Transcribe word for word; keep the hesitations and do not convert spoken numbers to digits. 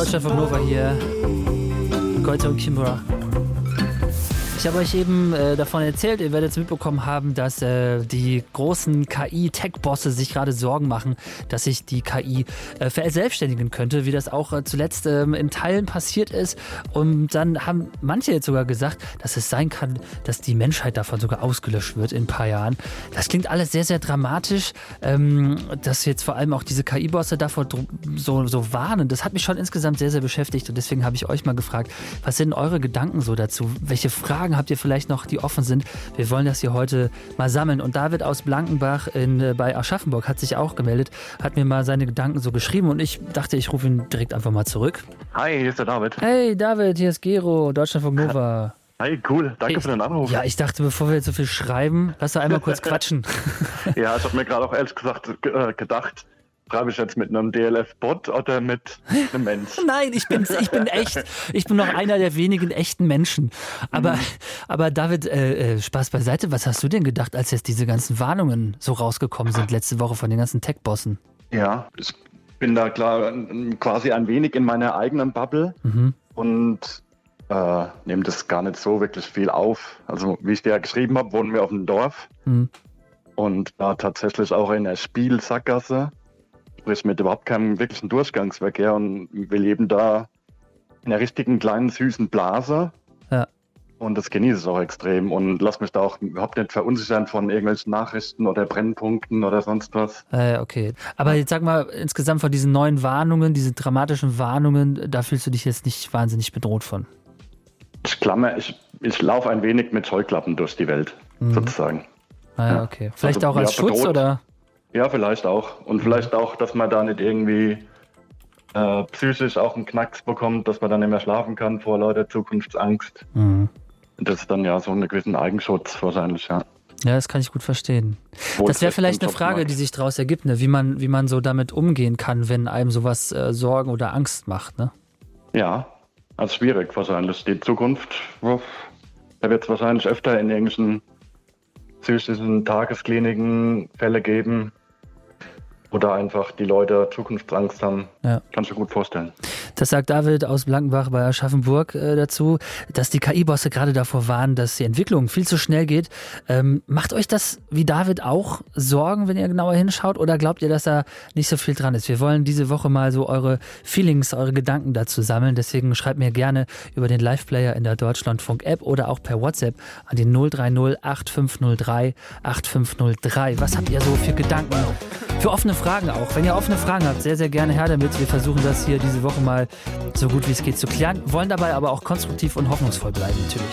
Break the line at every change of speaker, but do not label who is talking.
Deutschlandfunk Nova hier. Goethe und Kimbra. Ich habe euch eben äh, davon erzählt, ihr werdet es mitbekommen haben, dass äh, die großen K I-Tech-Bosse sich gerade Sorgen machen, dass sich die K I äh, verselbstständigen könnte, wie das auch äh, zuletzt äh, in Teilen passiert ist. Und dann haben manche jetzt sogar gesagt, dass es sein kann, dass die Menschheit davon sogar ausgelöscht wird in ein paar Jahren. Das klingt alles sehr, sehr dramatisch, ähm, dass jetzt vor allem auch diese K I-Bosse davor so, so warnen. Das hat mich schon insgesamt sehr, sehr beschäftigt und deswegen habe ich euch mal gefragt, was sind eure Gedanken so dazu? Welche Fragen habt ihr vielleicht noch, die offen sind? Wir wollen das hier heute mal sammeln. Und David aus Blankenbach in, bei Aschaffenburg hat sich auch gemeldet, hat mir mal seine Gedanken so geschrieben und ich dachte, ich rufe ihn direkt einfach mal zurück.
Hi, hier ist der David.
Hey David, hier ist Gero, Deutschlandfunk Nova.
Hi, cool. Danke
hey,
für den Anruf.
Ja, ich dachte, bevor wir jetzt so viel schreiben, lass doch einmal kurz quatschen.
Ja, ich habe mir gerade auch ehrlich gesagt äh, gedacht, schreibe ich jetzt mit einem D L F-Bot oder mit einem Mensch?
Nein, ich bin, ich bin echt. Ich bin noch einer der wenigen echten Menschen. Aber, mhm. aber David, äh, Spaß beiseite, was hast du denn gedacht, als jetzt diese ganzen Warnungen so rausgekommen sind letzte Woche von den ganzen Tech-Bossen?
Ja, ich bin da klar quasi ein wenig in meiner eigenen Bubble mhm. und äh, nehme das gar nicht so wirklich viel auf. Also wie ich dir ja geschrieben habe, wohnen wir auf dem Dorf mhm. und da tatsächlich auch in der Spielsackgasse. Sprich mit überhaupt keinem wirklichen Durchgangsverkehr und wir leben da in einer richtigen kleinen süßen Blase. Ja. Und das genieße ich auch extrem und lass mich da auch überhaupt nicht verunsichern von irgendwelchen Nachrichten oder Brennpunkten oder sonst was.
Äh, okay. Aber jetzt sag mal, insgesamt von diesen neuen Warnungen, diesen dramatischen Warnungen, da fühlst du dich jetzt nicht wahnsinnig bedroht von?
Ich klammer, ich, ich laufe ein wenig mit Scheuklappen durch die Welt, mhm. sozusagen.
Ah, ja, okay. Vielleicht also, auch als ja, Schutz, bedroht, oder?
Ja, vielleicht auch. Und vielleicht auch, dass man da nicht irgendwie äh, psychisch auch einen Knacks bekommt, dass man dann nicht mehr schlafen kann vor lauter Zukunftsangst. Mhm. Das ist dann ja so einen gewissen Eigenschutz wahrscheinlich, ja.
Ja, das kann ich gut verstehen. Wo das wäre vielleicht eine Frage, die sich daraus ergibt, ne? wie man, wie man so damit umgehen kann, wenn einem sowas äh, Sorgen oder Angst macht, ne?
Ja, also schwierig wahrscheinlich. Die Zukunft, da wird es wahrscheinlich öfter in irgendwelchen psychischen Tageskliniken Fälle geben, oder einfach die Leute Zukunftsangst haben. Ja. Kannst du dir gut vorstellen.
Das sagt David aus Blankenbach bei Aschaffenburg äh, dazu, dass die K I-Bosse gerade davor warnen, dass die Entwicklung viel zu schnell geht. Ähm, macht euch das wie David auch Sorgen, wenn ihr genauer hinschaut, oder glaubt ihr, dass da nicht so viel dran ist? Wir wollen diese Woche mal so eure Feelings, eure Gedanken dazu sammeln. Deswegen schreibt mir gerne über den Live-Player in der Deutschlandfunk-App oder auch per WhatsApp an die null drei null acht fünf null drei acht fünf null drei. Was habt ihr so für Gedanken? Für offene Fragen auch. Wenn ihr offene Fragen habt, sehr, sehr gerne her damit. Wir versuchen das hier diese Woche mal so gut wie es geht zu klären, wollen dabei aber auch konstruktiv und hoffnungsvoll bleiben, natürlich.